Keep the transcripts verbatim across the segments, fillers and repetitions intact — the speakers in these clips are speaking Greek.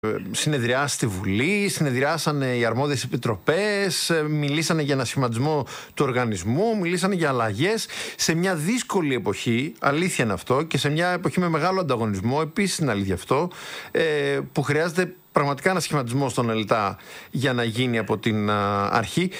συνεδριάσει στη Βουλή, συνεδριάσανε οι αρμόδιες επιτροπές, μιλήσανε για ανασχηματισμό του οργανισμού, μιλήσανε για αλλαγές σε μια δύσκολη εποχή, αλήθεια είναι αυτό, και σε μια εποχή με μεγάλο ανταγωνισμό, επίσης είναι αλήθεια αυτό, που χρειάζεται πραγματικά ανασχηματισμό στον ΕΛΤΑ για να γίνει από την αρχή.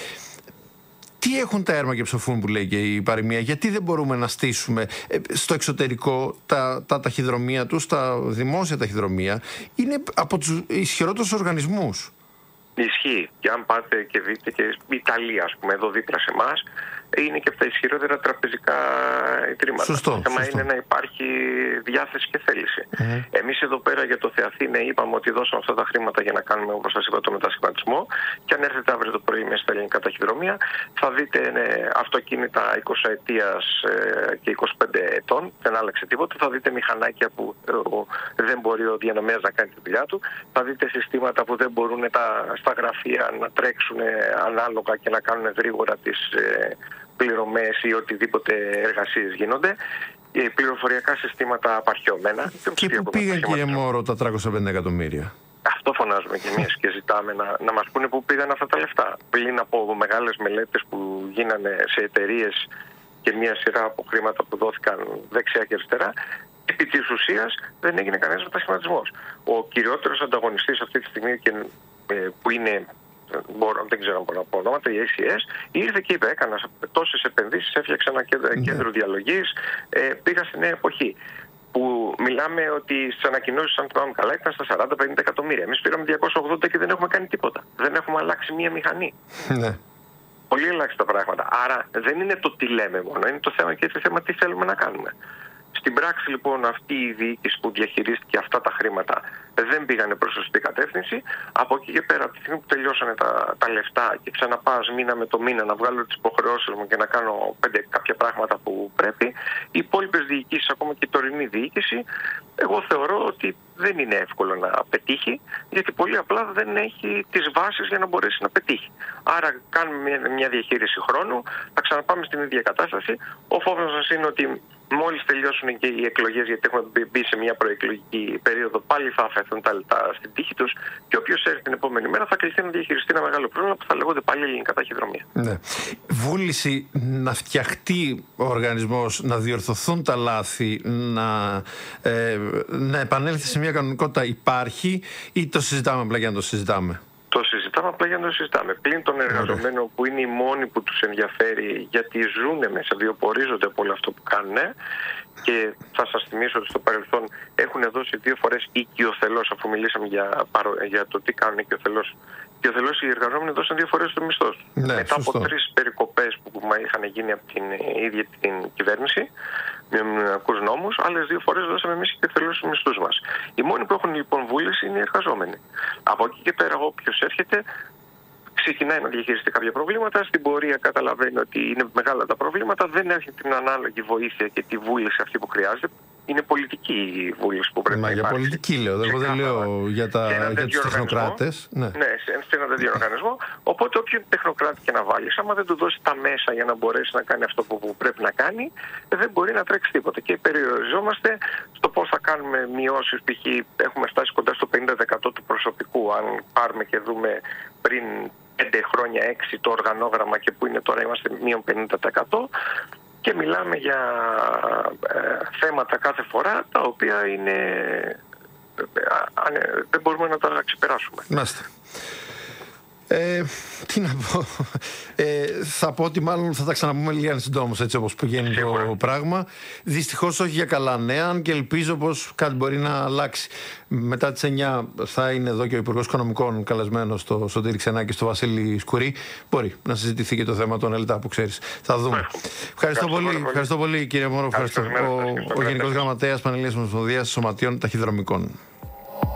Τι έχουν τα έρμα και ψοφούν που λέει και η παροιμία, γιατί δεν μπορούμε να στήσουμε στο εξωτερικό τα, τα ταχυδρομεία τους, τα δημόσια ταχυδρομεία, είναι από τους ισχυρότερους οργανισμούς. Ισχύει. Και αν πάτε και δείτε και η Ιταλία, ας πούμε, εδώ δίπλα σε εμάς, είναι και από τα ισχυρότερα τραπεζικά ιδρύματα. Σωστό, το θέμα σωστό. είναι να υπάρχει διάθεση και θέληση. Mm-hmm. Εμείς εδώ πέρα για το Θεαθήνε είπαμε ότι δώσαμε αυτά τα χρήματα για να κάνουμε, όπως σας είπα, το μετασχηματισμό. Και αν έρθετε αύριο το πρωί μέσα στα ελληνικά ταχυδρομεία, θα δείτε ναι, αυτοκίνητα εικοσαετίας και εικοσιπέντε ετών, δεν άλλαξε τίποτα. Θα δείτε μηχανάκια που ε, δεν μπορεί ο διανομέας να κάνει τη δουλειά του. Θα δείτε συστήματα που δεν μπορούν τα, στα γραφεία να τρέξουν ανάλογα και να κάνουν γρήγορα τις ε, πληρωμές ή οτιδήποτε εργασίες γίνονται. Οι πληροφοριακά συστήματα απαρχαιωμένα. Και πού πήγαν, κύριε Μόρο, τα τριακόσια πενήντα εκατομμύρια? Αυτό φωνάζουμε κι εμείς και ζητάμε να, να μας πούνε πού πήγαν αυτά τα λεφτά. Πλην από μεγάλες μελέτες που γίνανε σε εταιρείες και μια σειρά από χρήματα που δόθηκαν δεξιά και αριστερά, επί της ουσίας δεν έγινε κανένας μετασχηματισμός. Ο κυριότερος ανταγωνιστής αυτή τη στιγμή και, ε, που είναι, μπορώ, δεν ξέρω αν μπορώ να πω ονόματα, η έι σι ες, ήρθε και είπε: έκανα τόσες επενδύσεις, έφτιαξα ένα κέντρο, yeah. κέντρο διαλογής, ε, πήγα στη νέα εποχή. Που μιλάμε ότι στις ανακοινώσεις, αν θυμάμαι καλά, ήταν στα σαράντα πενήντα εκατομμύρια. Εμείς πήραμε διακόσια ογδόντα και δεν έχουμε κάνει τίποτα. Δεν έχουμε αλλάξει μία μηχανή. Ναι. Πολύ ελάχιστα πράγματα. Άρα δεν είναι το τι λέμε μόνο, είναι το θέμα και το θέμα τι θέλουμε να κάνουμε. Στην πράξη λοιπόν αυτή η διοίκηση που διαχειρίστηκε αυτά τα χρήματα δεν πήγανε προς σωστή κατεύθυνση. Από εκεί και πέρα, από τη στιγμή που τελειώσανε τα, τα λεφτά και ξαναπάς μήνα με το μήνα να βγάλω τις υποχρεώσεις μου και να κάνω πέντε κάποια πράγματα που πρέπει, οι υπόλοιπες διοικήσεις, ακόμα και η τωρινή διοίκηση, εγώ θεωρώ ότι δεν είναι εύκολο να πετύχει, γιατί πολύ απλά δεν έχει τις βάσεις για να μπορέσει να πετύχει. Άρα κάνουμε μια, μια διαχείριση χρόνου, θα ξαναπάμε στην ίδια κατάσταση. Ο φόβος μας είναι ότι μόλις τελειώσουν και οι εκλογές, γιατί έχουμε μπει σε μια προεκλογική περίοδο, πάλι θα αφαιθούν τα λεπτά στην τύχη τους και όποιος έρθει την επόμενη μέρα θα κληθεί να διαχειριστεί ένα μεγάλο πρόβλημα που θα λέγονται πάλι ελληνικά ταχυδρομεία. Ναι. Βούληση να φτιαχτεί ο οργανισμός, να διορθωθούν τα λάθη, να, ε, να επανέλθει σε μια κανονικότητα υπάρχει, ή το συζητάμε απλά για να το συζητάμε? Το συζητάμε απλά για να το συζητάμε. Πλην των εργαζομένων που είναι οι μόνοι που τους ενδιαφέρει, γιατί ζουνε μέσα, βιοπορίζονται από όλο αυτό που κάνουν. Και θα σας θυμίσω ότι στο παρελθόν έχουν δώσει δύο φορές οικειοθελώς, αφού μιλήσαμε για, για το τι κάνουν οικειοθελώς. Οικειοθελώς οι εργαζόμενοι δώσαν δύο φορές το μισθό. Ναι, μετά σωστό. από τρεις περικοπές που είχαν γίνει από την ίδια την κυβέρνηση, με μνημονιακούς νόμους, άλλες δύο φορές δώσαμε εμείς οικειοθελώς τους μισθούς μας. Οι μόνοι που έχουν λοιπόν βούληση είναι οι εργαζόμενοι. Από εκεί και πέρα, όποιος έρχεται, ξεκινάει να διαχειριστεί κάποια προβλήματα. Στην πορεία καταλαβαίνει ότι είναι μεγάλα τα προβλήματα, δεν έχει την ανάλογη βοήθεια και τη βούληση αυτή που χρειάζεται. Είναι πολιτική η βούληση που πρέπει Μα να για υπάρχει. πολιτική λέω, εγώ δεν λέω για, τα, για τους τεχνοκράτες. Ναι, ναι σε ένα τέτοιο οργανισμό. Οπότε όποιον τεχνοκράτη και να βάλει, άμα δεν του δώσει τα μέσα για να μπορέσει να κάνει αυτό που πρέπει να κάνει, δεν μπορεί να τρέξει τίποτα. Και περιοριζόμαστε στο πώς θα κάνουμε μειώσεις. Π.χ. έχουμε φτάσει κοντά στο πενήντα τοις εκατό του προσωπικού. Αν πάρουμε και δούμε πριν πέντε χρόνια, έξι το οργανόγραμμα και που είναι τώρα, είμαστε μείον πενήντα τοις εκατό. Και μιλάμε για ε, θέματα κάθε φορά τα οποία είναι, ε, ε, δεν μπορούμε να τα ξεπεράσουμε. Μάστε. Ε, τι να πω, ε, θα πω ότι μάλλον θα τα ξαναπούμε λίγα συντόμως, έτσι όπως πηγαίνει Σίγουρα. το πράγμα. Δυστυχώς όχι για καλά νέα, αν και ελπίζω πως κάτι μπορεί να αλλάξει. Μετά τις εννιά θα είναι εδώ και ο Υπουργός Οικονομικών καλεσμένος στο Σωτήρη Ξενάκη, στο Βασίλη Σκουρή. Μπορεί να συζητηθεί και το θέμα των ΕΛΤΑ που ξέρεις. Θα δούμε. Ευχαριστώ, ευχαριστώ, πολύ, πολύ. ευχαριστώ πολύ κύριε Μόρο. Ευχαριστώ. Ο, ο Γενικός Γραμματέας Πανελλήνιας Ομοσπονδίας Σωματείων Ταχυδρομικών.